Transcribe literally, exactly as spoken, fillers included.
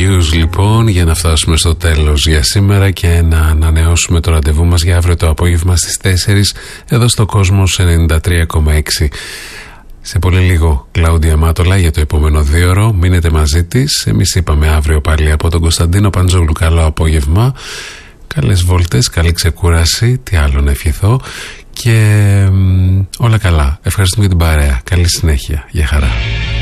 Views λοιπόν, για να φτάσουμε στο τέλος για σήμερα και να ανανεώσουμε το ραντεβού μας για αύριο το απόγευμα στις τέσσερις εδώ στο Κόσμος ενενήντα τρία κόμμα έξι. Σε πολύ λίγο Κλάουντια Μάτολα για το επόμενο δύο ώρο. Μείνετε μαζί της. Εμείς είπαμε αύριο πάλι από τον Κωνσταντίνο Παντζόγλου καλό απόγευμα, καλές βόλτες, καλή ξεκούραση, τι άλλο να ευχηθώ και μ, όλα καλά. Ευχαριστούμε για την παρέα. Καλή συνέχεια. Γεια χαρά.